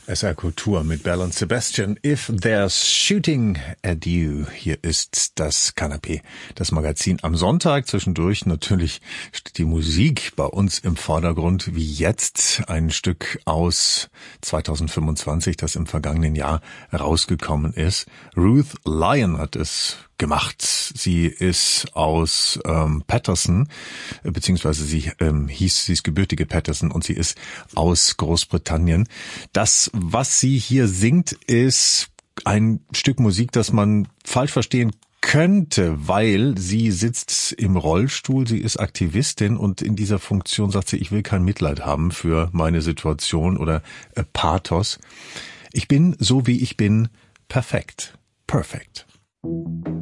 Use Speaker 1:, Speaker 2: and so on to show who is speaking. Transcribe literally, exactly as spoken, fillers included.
Speaker 1: S R Kultur mit Belle und Sebastian. If There's Shooting at You. Hier ist das Kanapee, das Magazin am Sonntag. Zwischendurch natürlich steht die Musik bei uns im Vordergrund, wie jetzt ein Stück aus zwanzig fünfundzwanzig, das im vergangenen Jahr rausgekommen ist. Ruth Lyon hat es gemacht. Sie ist aus ähm, Paterson, beziehungsweise sie ähm, hieß, sie ist gebürtige Paterson und sie ist aus Großbritannien. Das, was sie hier singt, ist ein Stück Musik, das man falsch verstehen könnte, weil sie sitzt im Rollstuhl, sie ist Aktivistin und in dieser Funktion sagt sie, ich will kein Mitleid haben für meine Situation oder äh, Pathos. Ich bin so, wie ich bin, perfekt. Perfect.